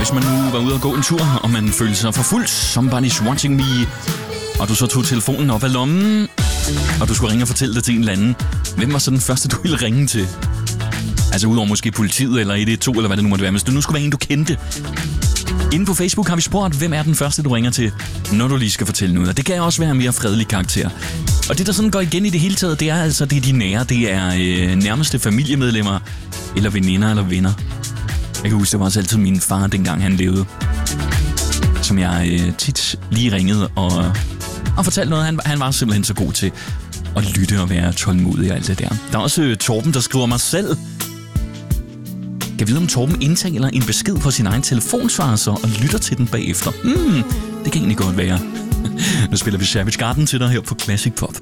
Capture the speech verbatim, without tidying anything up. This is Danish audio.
Hvis man nu var ude og gå en tur, og man følte sig forfulgt, somebody's watching me, og du så tog telefonen op af lommen, og du skulle ringe og fortælle det til en eller anden, hvem var så den første, du ville ringe til? Altså udover måske politiet eller et et to, eller hvad det nu måtte være, hvis det nu skulle være en, du kendte. Inde på Facebook har vi spurgt, hvem er den første, du ringer til, når du lige skal fortælle noget. Og det kan også være mere fredelig karakter. Og det, der sådan går igen i det hele taget, det er altså, det er de nære. Det er øh, nærmeste familiemedlemmer, eller veninder eller venner. Jeg kan huske, det var også altid min far, dengang han levede, som jeg øh, tit lige ringede og, og fortalte noget. Han, han var simpelthen så god til at lytte og være tålmodig og alt det der. Der er også øh, Torben, der skriver mig selv. Kan vide, om Torben indtaler en besked på sin egen telefonsvarer så og lytter til den bagefter. Hmm, det kan egentlig godt være. Nu spiller vi Savage Garden til dig her på Classic Pop.